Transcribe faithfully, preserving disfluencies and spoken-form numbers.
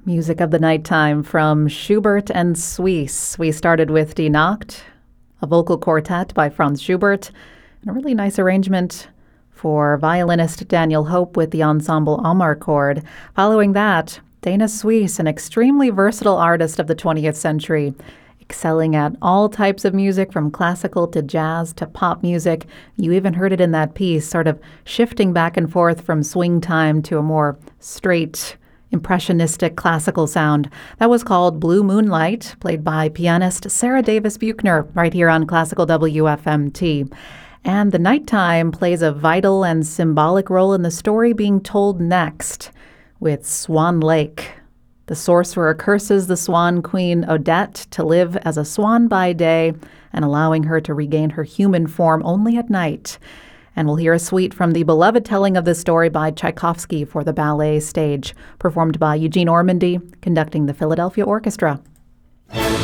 Music of the Nighttime from Schubert and Suisse. We started with Die Nacht, a vocal quartet by Franz Schubert, and a really nice arrangement for violinist Daniel Hope with the ensemble Amarcord. Following that, Dana Suisse, an extremely versatile artist of the twentieth century, excelling at all types of music from classical to jazz to pop music. You even heard it in that piece, sort of shifting back and forth from swing time to a more straight, impressionistic classical sound. That was called Blue Moonlight, played by pianist Sarah Davis Buchner, right here on Classical W F M T. And the nighttime plays a vital and symbolic role in the story being told next with Swan Lake. The sorcerer curses the Swan Queen Odette to live as a swan by day and allowing her to regain her human form only at night. And we'll hear a suite from the beloved telling of this story by Tchaikovsky for the ballet stage, performed by Eugene Ormandy, conducting the Philadelphia Orchestra.